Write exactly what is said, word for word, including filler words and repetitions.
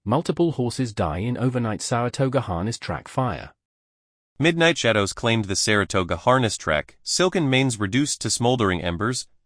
Multiple horses die in overnight Saratoga harness track fire. Midnight Shadows claimed the Saratoga harness track, silken manes reduced to smoldering embers,